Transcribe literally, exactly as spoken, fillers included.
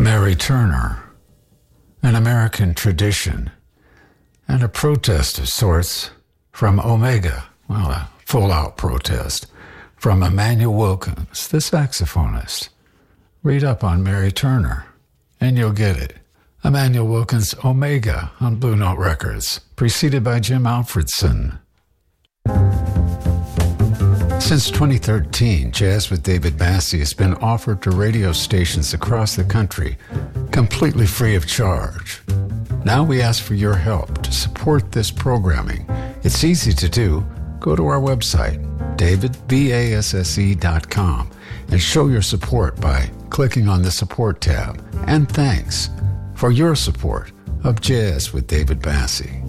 Mary Turner, an American tradition, and a protest of sorts from Omega, well, a full-out protest, from Emanuel Wilkins, the saxophonist. Read up on Mary Turner, and you'll get it. Emanuel Wilkins, Omega, on Blue Note Records, preceded by Jim Alfredson. Since twenty thirteen, Jazz with David Bassie has been offered to radio stations across the country, completely free of charge. Now we ask for your help to support this programming. It's easy to do. Go to our website, david basse dot com, and show your support by clicking on the support tab. And thanks for your support of Jazz with David Bassie.